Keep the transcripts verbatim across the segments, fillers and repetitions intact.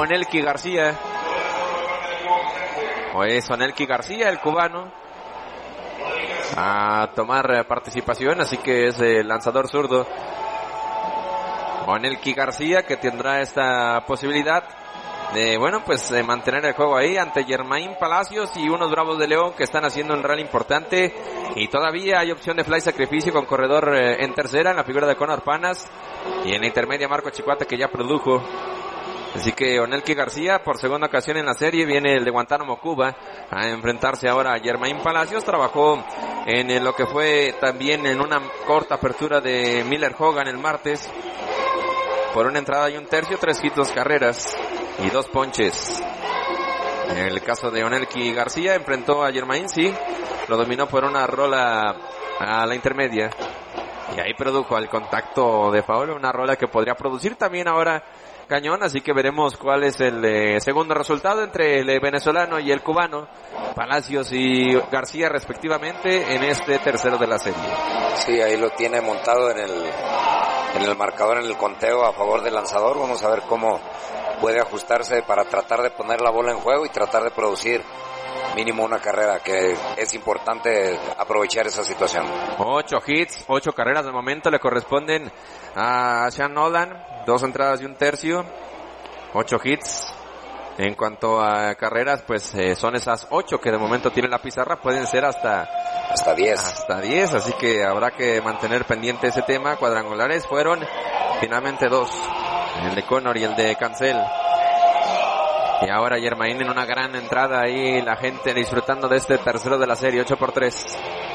Onelki García. O es Onelki García, el cubano, a tomar participación, así que es el lanzador zurdo Onelki García, que tendrá esta posibilidad de, bueno, pues de mantener el juego ahí ante Germain Palacios y unos Bravos de León que están haciendo un rally importante, y todavía hay opción de fly sacrificio con corredor eh, en tercera en la figura de Conor Panas, y en la intermedia Marco Chicuate, que ya produjo. Así que Onelki García, por segunda ocasión en la serie, viene el de Guantánamo, Cuba, a enfrentarse ahora a Germain Palacios. Trabajó en lo que fue también en una corta apertura de Miller Hogan el martes, por una entrada y un tercio, tres hits, dos carreras y dos ponches. En el caso de Onelki García, enfrentó a Germain, sí, lo dominó por una rola a la intermedia, y ahí produjo al contacto de foul, una rola que podría producir también ahora Cañón, así que veremos cuál es el eh, segundo resultado entre el eh, venezolano y el cubano, Palacios y García respectivamente, en este tercero de la serie. Sí, ahí lo tiene montado en el en el marcador, en el conteo a favor del lanzador. Vamos a ver cómo puede ajustarse para tratar de poner la bola en juego y tratar de producir mínimo una carrera, que es importante aprovechar esa situación. Ocho hits, ocho carreras de momento le corresponden a Sean Nolan, dos entradas y un tercio, ocho hits. En cuanto a carreras, pues eh, son esas ocho que de momento tiene la pizarra, pueden ser hasta hasta diez. Hasta diez, así que habrá que mantener pendiente ese tema. Cuadrangulares fueron finalmente dos, el de Conor y el de Cancel. Y ahora Germain en una gran entrada ahí, la gente disfrutando de este tercero de la serie, ocho por tres.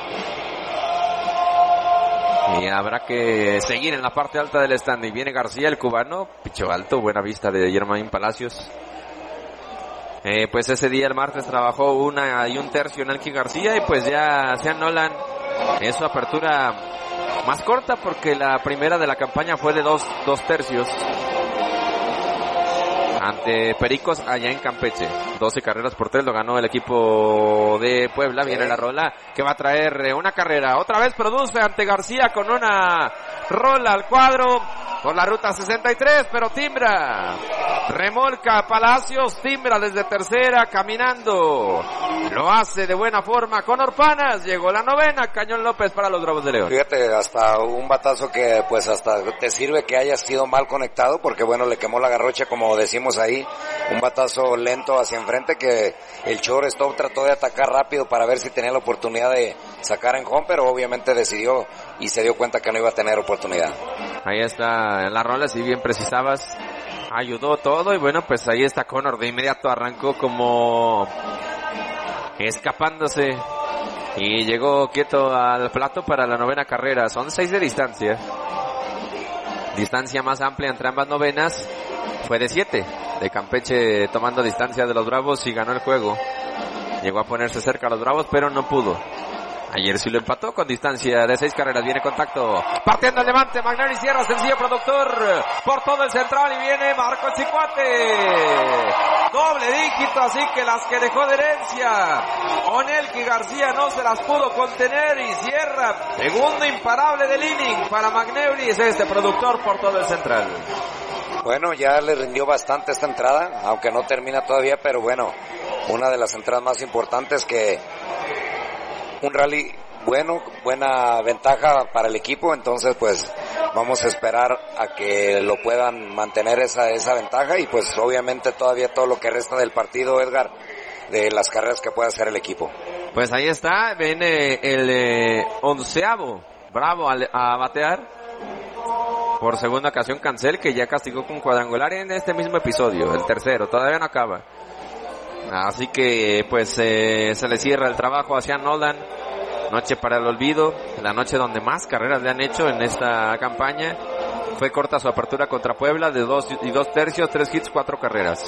Y habrá que seguir en la parte alta del stand. Y viene García, el cubano, picho alto, buena vista de Germain Palacios. Eh, pues ese día, el martes, trabajó una y un tercio en Onelki García, y pues ya Sean Nolan es su apertura más corta, porque la primera de la campaña fue de dos, dos tercios ante Pericos allá en Campeche. doce carreras por tres lo ganó el equipo de Puebla. Viene la rola que va a traer una carrera. Otra vez produce ante García con una rola al cuadro por la ruta sesenta y tres, pero timbra. Remolca Palacios, timbra desde tercera, caminando. Lo hace de buena forma Conor Panas. Llegó la novena, Cañón López para los Bravos de León. Fíjate, hasta un batazo que pues hasta te sirve que haya sido mal conectado, porque bueno, le quemó la garrocha, como decimos ahí. Un batazo lento hacia enfrente que el shortstop trató de atacar rápido para ver si tenía la oportunidad de sacar en home, pero obviamente decidió y se dio cuenta que no iba a tener oportunidad. Ahí está la rola, si bien precisabas, ayudó todo. Y bueno, pues ahí está Conor, de inmediato arrancó como escapándose y llegó quieto al plato para la novena carrera. Son seis de distancia, distancia más amplia entre ambas novenas fue de siete, de Campeche tomando distancia de los Bravos y ganó el juego. Llegó a ponerse cerca a los Bravos, pero no pudo. Ayer sí lo empató con distancia de seis carreras. Viene contacto, partiendo el levante, Magnelli Sierra, sencillo productor por todo el central, y viene Marco Chicuate, doble dígito, así que las que dejó de herencia Onelki García no se las pudo contener, y Sierra, segundo imparable del inning para Magnelli, es este productor por todo el central. Bueno, ya le rindió bastante esta entrada, aunque no termina todavía, pero bueno, una de las entradas más importantes, que un rally bueno, buena ventaja para el equipo. Entonces pues vamos a esperar a que lo puedan mantener esa, esa ventaja, y pues obviamente todavía todo lo que resta del partido, Edgar, de las carreras que pueda hacer el equipo. Pues ahí está, viene el eh, onceavo Bravo a, a batear por segunda ocasión, Cancel, que ya castigó con cuadrangular en este mismo episodio, el tercero, todavía no acaba. Así que pues eh, se le cierra el trabajo a Sean Nolan. Noche para el olvido, la noche donde más carreras le han hecho en esta campaña. Fue corta su apertura contra Puebla de dos y dos tercios, tres hits, cuatro carreras.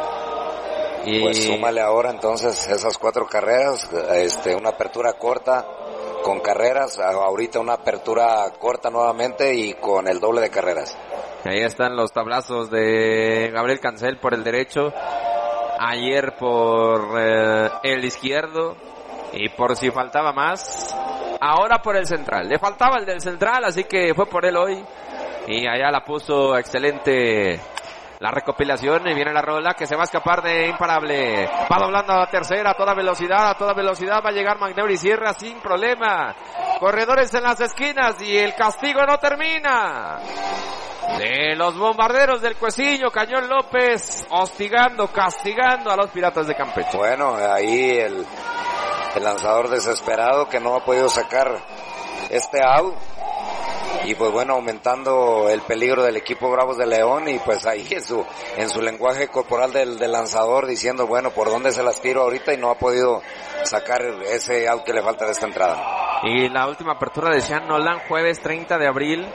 Y pues súmale ahora entonces esas cuatro carreras, este, una apertura corta con carreras, ahorita una apertura corta nuevamente y con el doble de carreras. Ahí están los tablazos de Gabriel Cancel por el derecho, ayer por eh, el izquierdo, y por si faltaba más, ahora por el central. Le faltaba el del central, así que fue por él hoy, y allá la puso excelente La recopilación y viene la rola que se va a escapar de Imparable. Va doblando a la tercera a toda velocidad, a toda velocidad va a llegar McNeury Sierra sin problema. Corredores en las esquinas y el castigo no termina. De los bombarderos del Cuecillo, Cañón López hostigando, castigando a los Piratas de Campeche. Bueno, ahí el, el lanzador desesperado que no ha podido sacar este out. Y pues bueno, aumentando el peligro del equipo Bravos de León, y pues ahí en su, en su lenguaje corporal del, del lanzador diciendo, bueno, por dónde se las tiro ahorita, y no ha podido sacar ese out que le falta de esta entrada. Y la última apertura de Sean Nolan, jueves treinta de abril,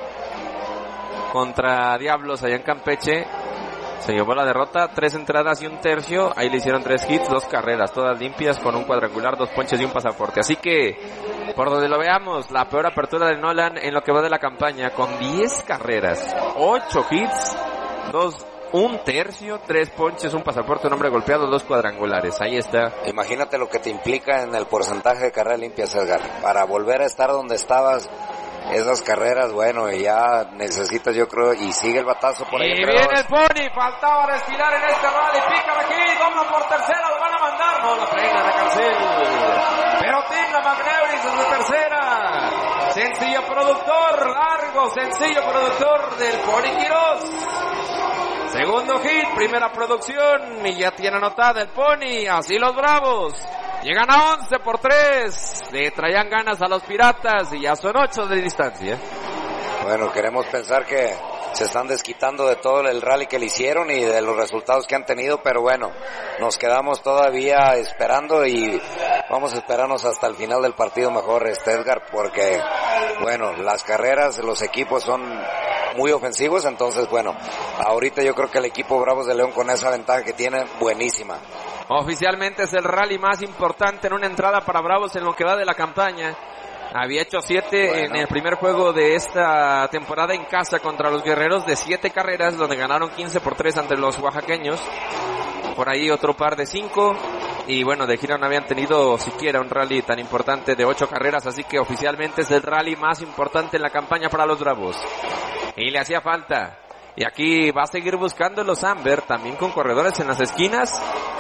contra Diablos allá en Campeche. Se llevó la derrota, tres entradas y un tercio, ahí le hicieron tres hits, dos carreras, todas limpias, con un cuadrangular, dos ponches y un pasaporte. Así que, por donde lo veamos, la peor apertura de Nolan en lo que va de la campaña, con diez carreras, ocho hits, dos, un tercio, tres ponches, un pasaporte, un hombre golpeado, dos cuadrangulares. Ahí está. Imagínate lo que te implica en el porcentaje de carreras limpias, Edgar, para volver a estar donde estabas. Esas carreras, bueno, ya necesitas, yo creo, y sigue el batazo por ahí. Y viene el Pony, faltaba respirar en este rally, pica aquí, dobla por tercera, lo van a mandar, no, la frena de Cancel, pero Tigla McNeury desde tercera, sencillo productor, largo, sencillo productor del Pony Quiroz. Segundo hit, primera producción, y ya tiene anotada el Pony, así los Bravos. Llegan a once por tres, le traían ganas a los Piratas y ya son ocho de distancia. Bueno, queremos pensar que se están desquitando de todo el rally que le hicieron y de los resultados que han tenido, pero bueno, nos quedamos todavía esperando y vamos a esperarnos hasta el final del partido mejor, este Edgar, porque bueno, las carreras, los equipos son muy ofensivos, entonces bueno, ahorita yo creo que el equipo Bravos de León con esa ventaja que tiene, buenísima. Oficialmente es el rally más importante en una entrada para Bravos en lo que va de la campaña. Había hecho siete bueno. en el primer juego de esta temporada en casa contra los Guerreros de siete carreras, donde ganaron quince por tres ante los oaxaqueños. Por ahí otro par de cinco. Y bueno, de gira no habían tenido siquiera un rally tan importante de ocho carreras, así que oficialmente es el rally más importante en la campaña para los Bravos. Y le hacía falta. Y aquí va a seguir buscando los Amber, también con corredores en las esquinas.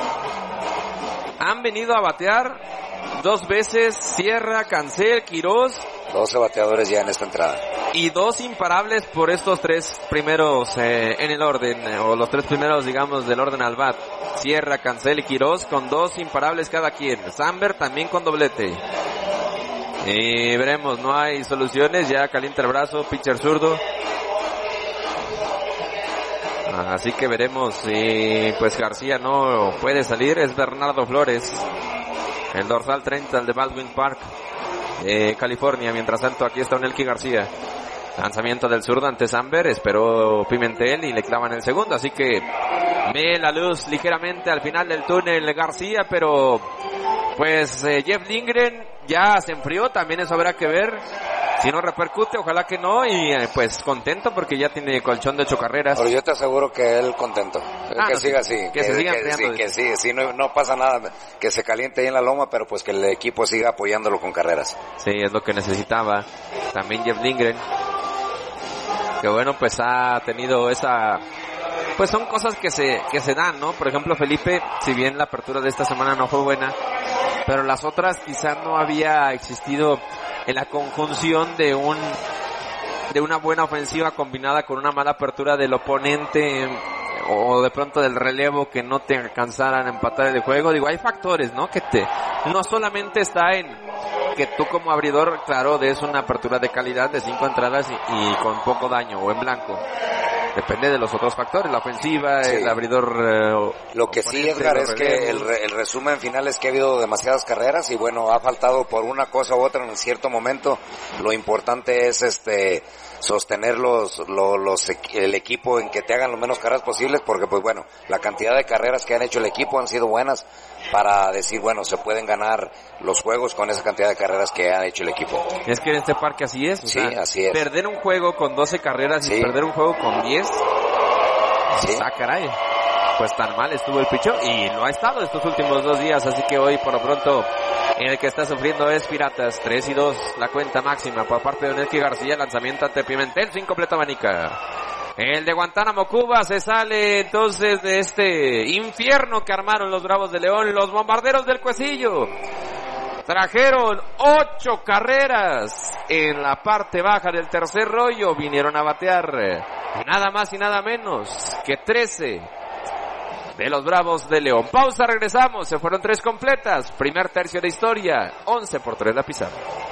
Han venido a batear dos veces Sierra, Cancel, Quiroz. doce bateadores ya en esta entrada. Y dos imparables por estos tres primeros eh, en el orden, eh, o los tres primeros, digamos, del orden al bat. Sierra, Cancel y Quiroz con dos imparables cada quien. Samber también con doblete. Y veremos, no hay soluciones, ya calienta el brazo, pitcher zurdo. Así que veremos si pues García no puede salir. Es Bernardo Flores, el dorsal treinta, el de Baldwin Park, eh, California. Mientras tanto aquí está Onelki García. Lanzamiento del zurdo ante Samber, esperó Pimentel y le clavan el segundo. Así que ve la luz ligeramente al final del túnel García, pero pues eh, Jeff Lindgren ya se enfrió, también eso habrá que ver. Si no repercute, ojalá que no, y eh, pues contento porque ya tiene colchón de ocho carreras. Pero yo te aseguro que él contento, ah, que no, siga así, que, que, se siga que, sí, que sí, sí, no, no pasa nada, que se caliente ahí en la loma, pero pues que el equipo siga apoyándolo con carreras. Sí, es lo que necesitaba también Jeff Lindgren, que bueno, pues ha tenido esa, pues son cosas que se que se dan, ¿no? Por ejemplo, Felipe, si bien la apertura de esta semana no fue buena, pero las otras quizás no había existido en la conjunción de un de una buena ofensiva combinada con una mala apertura del oponente, o de pronto del relevo que no te alcanzaran a empatar el juego. Digo, hay factores, ¿no? Que te no solamente está en que tú como abridor, claro, des una apertura de calidad de cinco entradas y, y con poco daño o en blanco. Depende de los otros factores, la ofensiva, sí. El abridor. Eh, Lo que sí, Edgar, es que el, re, el resumen final es que ha habido demasiadas carreras y bueno, ha faltado por una cosa u otra en cierto momento. Lo importante es este sostener los, los, los el equipo en que te hagan lo menos carreras posibles, porque pues bueno, la cantidad de carreras que han hecho el equipo han sido buenas para decir, bueno, se pueden ganar los juegos con esa cantidad de carreras que ha hecho el equipo. Es que en este parque así es. O sí, sea, así es. Perder un juego con doce carreras sí. Y perder un juego con diez. Sí. Ah, caray. Pues tan mal estuvo el pichón y lo ha estado estos últimos dos días, así que hoy por lo pronto el que está sufriendo es Piratas. Tres y dos la cuenta máxima por parte de Onelki García. Lanzamiento ante Pimentel sin completa manica. El de Guantánamo, Cuba, se sale entonces de este infierno que armaron los Bravos de León. Los Bombarderos del Cuecillo trajeron ocho carreras en la parte baja del tercer rollo. Vinieron a batear nada más y nada menos que trece de los Bravos de León. Pausa, regresamos. Se fueron tres completas. Primer tercio de historia. once por tres la pizarra.